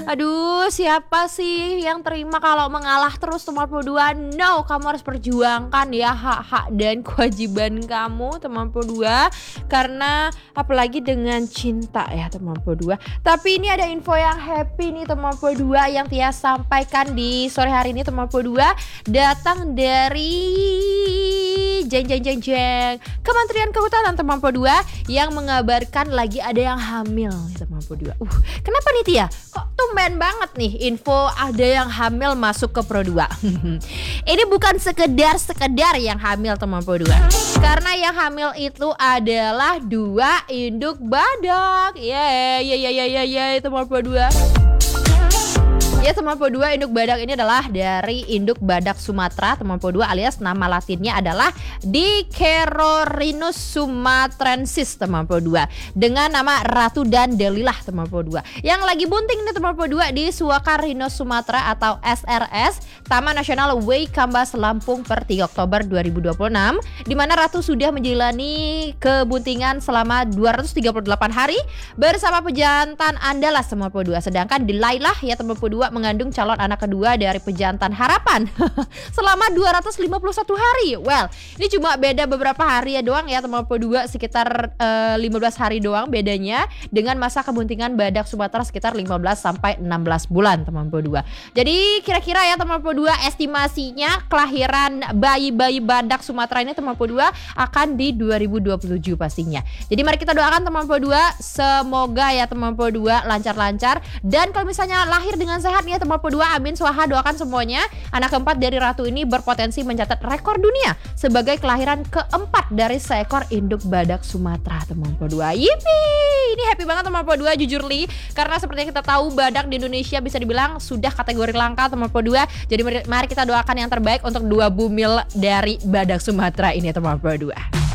Aduh, siapa sih yang terima kalau mengalah terus teman dua? No, kamu harus perjuangkan ya hak-hak dan kewajiban kamu teman dua. Karena apalagi dengan cinta ya teman dua. Tapi ini ada info yang happy nih teman dua yang Tia sampaikan di sore hari ini teman dua. Datang dari jeng Kementerian Kehutanan teman dua yang mengabarkan lagi ada yang hamil teman dua. Kenapa nih Tia? Kok tumben banget nih info ada yang hamil masuk ke Pro 2. Ini bukan sekedar yang hamil teman Pro 2. Karena yang hamil itu adalah 2 induk badak. Teman Pro 2. Ya teman Po 2, induk badak ini adalah dari induk badak Sumatera teman Po 2, alias nama latinnya adalah Dicerorhinus sumatrensis teman Po 2, dengan nama Ratu dan Delilah teman Po 2. Yang lagi bunting nih teman Po 2 di Suaka Rhinus Sumatera atau SRS Taman Nasional Waikambas Lampung per 3 Oktober 2026, di mana Ratu sudah menjalani kebuntingan selama 238 hari bersama pejantan andalas teman Po 2. Sedangkan Delilah ya teman Po 2 mengandung calon anak kedua dari pejantan harapan selama 251 hari. Well, ini cuma beda beberapa hari ya doang ya teman Po 2, sekitar 15 hari doang bedanya dengan masa kebuntingan badak Sumatera sekitar 15 sampai 16 bulan teman Po 2. Jadi kira-kira ya teman Po 2 estimasinya kelahiran bayi-bayi badak Sumatera ini teman Po 2 akan di 2027 pastinya. Jadi mari kita doakan teman Po 2 semoga ya teman Po 2 lancar-lancar, dan kalau misalnya lahir dengan sehat ya teman Po 2, amin swaha, doakan semuanya. Anak keempat dari Ratu ini berpotensi mencatat rekor dunia sebagai kelahiran keempat dari seekor induk badak Sumatera teman Po 2. Yipi, ini happy banget teman Po 2 jujur li, karena seperti yang kita tahu badak di Indonesia bisa dibilang sudah kategori langka teman Po 2. Jadi mari kita doakan yang terbaik untuk 2 bumil dari badak Sumatera ini teman Po 2.